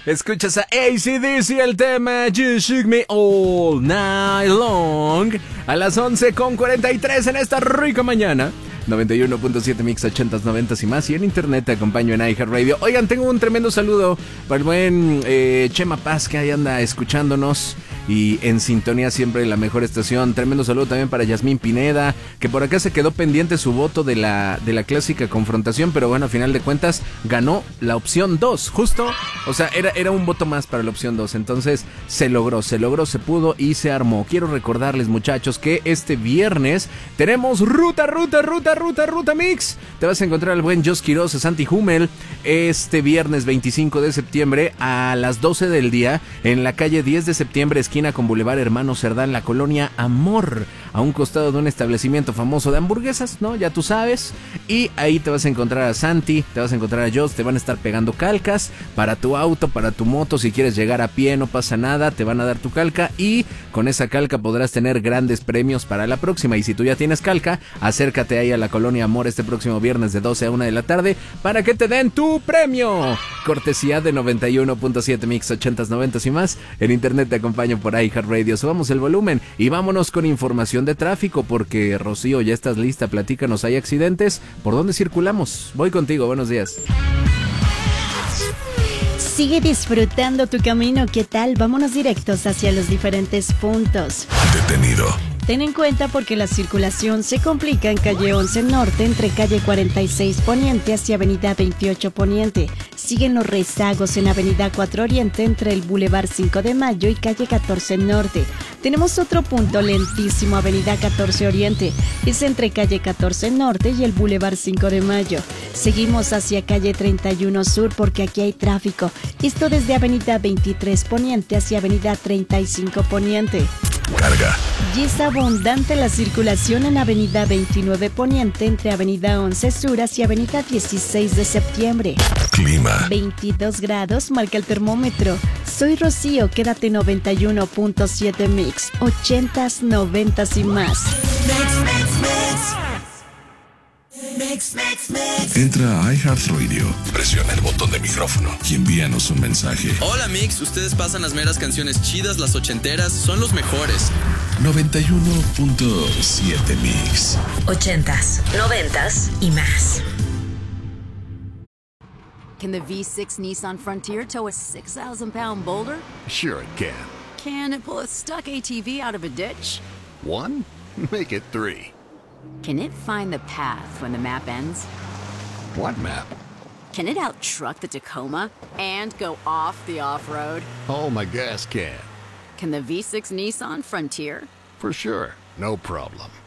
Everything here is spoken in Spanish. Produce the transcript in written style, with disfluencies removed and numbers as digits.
Escuchas a AC/DC, el tema You Shook Me All Night Long a las 11:43 en esta rica mañana. 91.7 Mix 80s, 90s y más. Y en internet te acompaño en iHeartRadio. Oigan, tengo un tremendo saludo para el buen Chema Paz, que ahí anda escuchándonos y en sintonía siempre, la mejor estación. Tremendo saludo también para Yasmín Pineda, que por acá se quedó pendiente su voto de la clásica confrontación, pero bueno, a final de cuentas ganó la opción 2, justo. O sea, era un voto más para la opción 2. Entonces se logró, se pudo y se armó. Quiero recordarles, muchachos, que este viernes tenemos Ruta Mix. Te vas a encontrar al buen Jos Quiroz, Santi Hummel, este viernes 25 de septiembre a las 12 del día en la calle 10 de septiembre, esquina con Boulevard Hermano Cerdán, la colonia Amor, a un costado de un establecimiento famoso de hamburguesas, ¿no? Ya tú sabes. Y ahí te vas a encontrar a Santi, te vas a encontrar a Jos, te van a estar pegando calcas para tu auto, para tu moto. Si quieres llegar a pie, no pasa nada, te van a dar tu calca y con esa calca podrás tener grandes premios para la próxima. Y si tú ya tienes calca, acércate ahí a la colonia Amor este próximo viernes de 12 a 1 de la tarde para que te den tu premio. Cortesía de 91.7 Mix 80s, 90s y más. En internet te acompaño por iHeartRadio. Subamos el volumen y vámonos con información de tráfico, porque Rocío, ya estás lista, platícanos, ¿hay accidentes? ¿Por dónde circulamos? Voy contigo, buenos días. Sigue disfrutando tu camino, ¿qué tal? Vámonos directos hacia los diferentes puntos. Detenido. Ten en cuenta porque la circulación se complica en calle 11 Norte entre calle 46 Poniente hacia avenida 28 Poniente. Siguen los rezagos en avenida 4 Oriente entre el Boulevard 5 de Mayo y calle 14 Norte. Tenemos otro punto lentísimo, avenida 14 Oriente. Es entre calle 14 Norte y el Boulevard 5 de Mayo. Seguimos hacia calle 31 Sur porque aquí hay tráfico. Esto desde avenida 23 Poniente hacia avenida 35 Poniente. Carga. Y es abundante la circulación en avenida 29 Poniente entre avenida 11 Sur hacia avenida 16 de septiembre. Clima. 22 grados marca el termómetro. Soy Rocío, quédate 91.7 Mix, 80s, 90s y más. Entra a iHeartRadio, presiona el botón de micrófono y envíanos un mensaje. Hola Mix, ustedes pasan las meras canciones chidas, las ochenteras, son los mejores. 91.7 Mix. 80s, 90s y más. Can the V6 Nissan Frontier tow a 6,000-pound boulder? Sure it can. Can it pull a stuck ATV out of a ditch? 1? Make it 3. Can it find the path when the map ends? What map? Can it out-truck the Tacoma and go off the off-road? Oh, my gas can. Can the V6 Nissan Frontier? For sure. No problem.